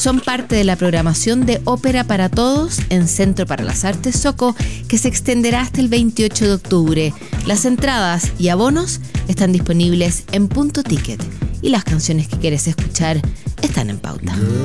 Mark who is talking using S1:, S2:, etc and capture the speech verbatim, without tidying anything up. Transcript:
S1: son parte de la programación de Ópera para Todos en Centro para las Artes Soco, que se extenderá hasta el veintiocho de octubre. Las entradas y abonos están disponibles en Punto Ticket y las canciones que quieres escuchar están en pauta.